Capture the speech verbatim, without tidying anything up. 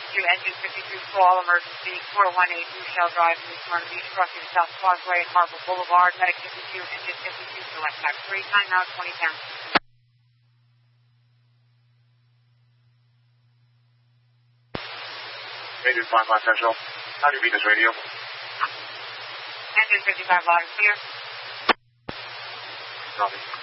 fifty-two, engine fifty-two, call emergency, four one eight Rochelle Drive, New Smyrna Beach, crossing the South Causeway and Harbor Boulevard, medic fifty-two, engine fifty-two, select back three, time now twenty ten. Engine five five Central, how do you read this radio? Engine fifty-five, loud and clear. Copy.